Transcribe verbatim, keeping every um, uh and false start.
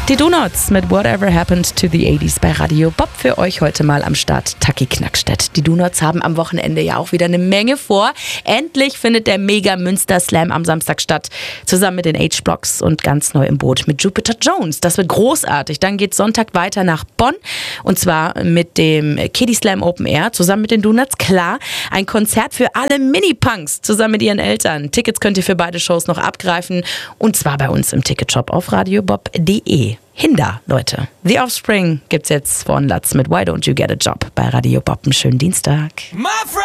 Die Donuts mit Whatever Happened to the achtziger bei Radio Bob für euch heute mal am Start. Taki Knackstedt. Die Donuts haben am Wochenende ja auch wieder eine Menge vor. Endlich findet der Mega Münster Slam am Samstag statt. Zusammen mit den H-Blocks und ganz neu im Boot mit Jupiter Jones. Das wird großartig. Dann geht Sonntag weiter nach Bonn. Und zwar mit dem Kiddie Slam Open Air. Zusammen mit den Donuts, klar. Ein Konzert für alle Mini-Punks. Zusammen mit ihren Eltern. Tickets könnt ihr für beide Shows noch abgreifen. Und zwar bei uns im Ticketshop auf radiobob punkt de. Hinda, Leute. The Offspring gibt's jetzt von Latz mit Why Don't You Get a Job bei Radio Bob. Einen schönen Dienstag.